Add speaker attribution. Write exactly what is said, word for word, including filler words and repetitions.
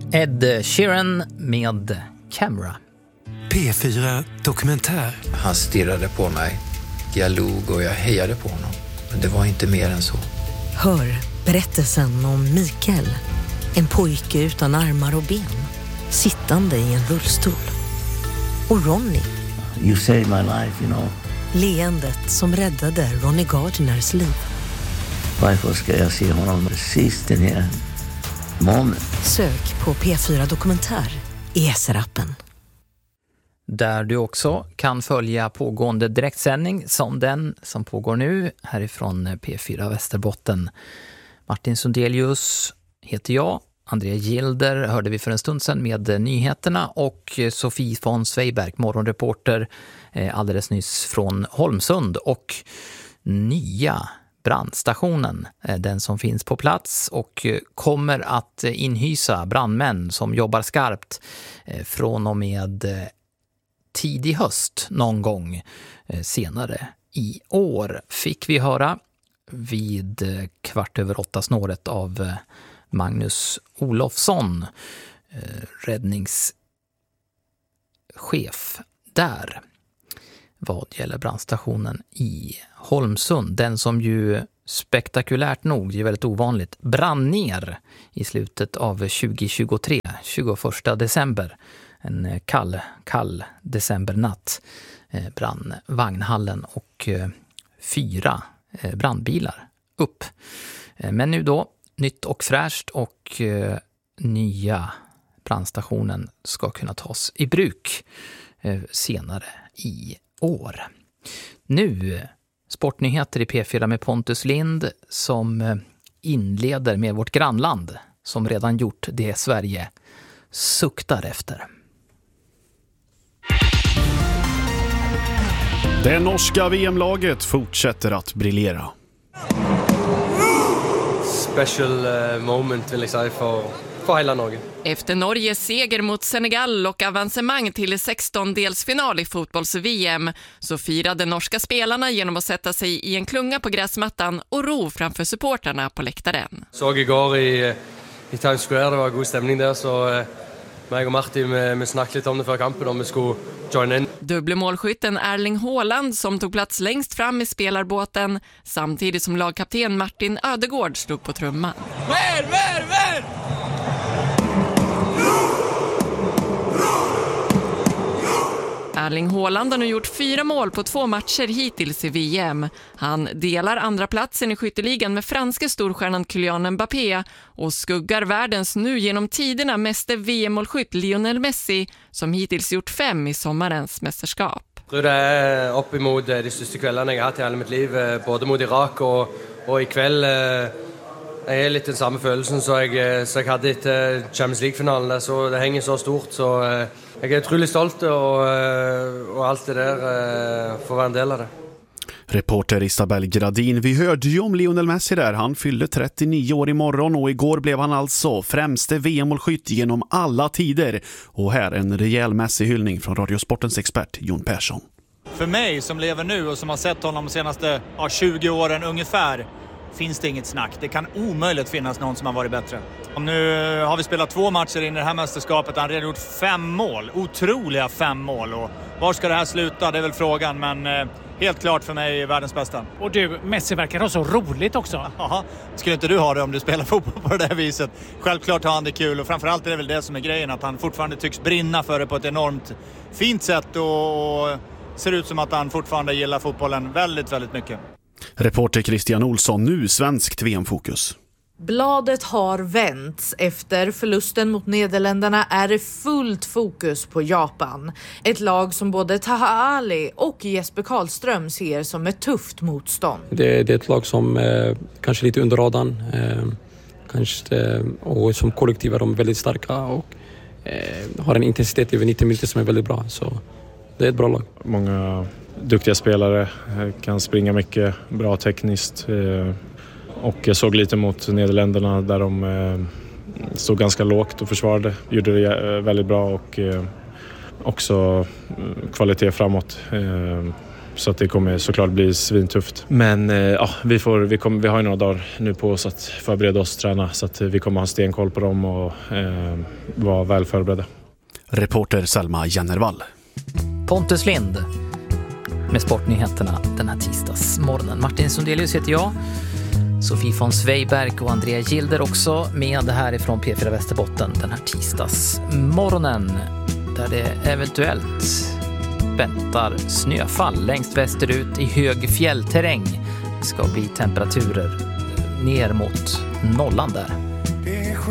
Speaker 1: Ed Sheeran med Camera.
Speaker 2: P fyra Dokumentär.
Speaker 3: Han stirrade på mig. Jag log och jag hejade på honom. Men det var inte mer än så.
Speaker 4: Hör berättelsen om Mikael. En pojke utan armar och ben. Sittande i en rullstol. Och Ronny.
Speaker 5: You saved my life, you know.
Speaker 4: Leendet som räddade Ronny Gardners liv.
Speaker 5: Varför ska jag se honom precis den här moment?
Speaker 4: Sök på P fyra Dokumentär i S R-appen.
Speaker 1: Där du också kan följa pågående direktsändning som den som pågår nu härifrån P fyra Västerbotten. Martin Sundelius heter jag. Andrea Gilder hörde vi för en stund sedan med nyheterna och Sofie von Sveiberg, morgonreporter alldeles nyss från Holmsund, och nya brandstationen, den som finns på plats och kommer att inhysa brandmän som jobbar skarpt från och med tidig höst någon gång senare i år, fick vi höra vid kvart över åtta snåret av Magnus Olofsson, räddningschef där vad gäller brandstationen i Holmsund. Den som ju spektakulärt nog, det är väldigt ovanligt, brann ner i slutet av tjugohundratjugotre, tjugoförsta december. En kall, kall decembernatt brann vagnhallen och fyra brandbilar upp. Men nu då, nytt och fräscht, och nya brandstationen ska kunna tas i bruk senare i år. Nu sportnyheter i P fyra med Pontus Lind som inleder med vårt grannland som redan gjort det Sverige suktar efter.
Speaker 6: Det norska V M-laget fortsätter att briljera.
Speaker 7: Special uh, moment vill jag säga för, för hela Norge.
Speaker 8: Efter Norges seger mot Senegal och avancemang till sextondelsfinal i fotbolls-V M så firade norska spelarna genom att sätta sig i en klunga på gräsmattan och ro framför supporterna på läktaren.
Speaker 7: Såg igår i, i Times Square, det var god stämning där, så uh, mig och Martin med, med snackade lite om det för kampen om vi skulle join in.
Speaker 8: Dubbelmålskytten Erling Haaland som tog plats längst fram i spelarbåten samtidigt som lagkapten Martin Ödegård slog på trumman.
Speaker 9: Mer, mer, mer!
Speaker 8: Erling Haaland har nu gjort fyra mål på två matcher hittills i V M. Han delar andra platsen i skytteligan med franska storstjärnan Kylian Mbappé och skuggar världens nu genom tiderna meste V M-målskytt Lionel Messi som hittills gjort fem i sommarens mästerskap.
Speaker 7: Jag tror det är uppemot de största kvällarna jag har haft i hela mitt liv, både mot Irak och, och ikväll. Jag är lite den samma känslan så jag, så jag hade ett Champions League-finalen där, så det hänger så stort, så jag är otroligt stolt och, och allt det där får vara en del av det.
Speaker 6: Reporter Isabel Gradin, vi hörde ju om Lionel Messi där. Han fyllde trettionio år imorgon och igår blev han alltså främste V M-målskytt genom alla tider. Och här en rejäl Messi-hyllning från Radiosportens expert Jon Persson.
Speaker 10: För mig som lever nu och som har sett honom de senaste ja, tjugo åren ungefär, finns det inget snack. Det kan omöjligt finnas någon som har varit bättre. Och nu har vi spelat två matcher in i det här mästerskapet. Han har redan gjort fem mål. Otroliga fem mål. Och var ska det här sluta? Det är väl frågan. Men eh, helt klart för mig världens bästa.
Speaker 11: Och du, Messi verkar ha så roligt också.
Speaker 10: Ja, skulle inte du ha det om du spelar fotboll på det där viset? Självklart har han det kul. Och framförallt är det väl det som är grejen. Att han fortfarande tycks brinna för det på ett enormt fint sätt. Och ser ut som att han fortfarande gillar fotbollen väldigt, väldigt mycket.
Speaker 6: Reporter Christian Olsson, nu svenskt V M-fokus.
Speaker 12: Bladet har vänts. Efter förlusten mot Nederländerna är det fullt fokus på Japan. Ett lag som både Taha Ali och Jesper Karlström ser som ett tufft motstånd.
Speaker 13: Det, det är ett lag som eh, kanske lite under radarn. Eh, kanske, eh, och som kollektiv är de väldigt starka och eh, har en intensitet över nittio minuter som är väldigt bra. Så det är ett bra lag.
Speaker 14: Många duktiga spelare, kan springa mycket, bra tekniskt. Eh, Och jag såg lite mot Nederländerna där de eh, stod ganska lågt och försvarade. Gjorde det eh, väldigt bra och eh, också kvalitet framåt. Eh, så att det kommer såklart bli svintufft. Men ja, vi, får, vi, kommer, vi har ju några dagar nu på oss att förbereda oss och träna, så att vi kommer ha stenkoll på dem och eh, vara väl förberedda.
Speaker 6: Reporter Selma Jennervall.
Speaker 1: Pontus Lind med sportnyheterna den här tisdagsmorgonen. Martin Sundelius heter jag. Sofie von Sveiberg och Andrea Gilder också med det här ifrån P fyra Västerbotten den här tisdagsmorgonen, där det eventuellt väntar snöfall längst västerut i hög fjällterräng. Det ska bli temperaturer ner mot nollan där.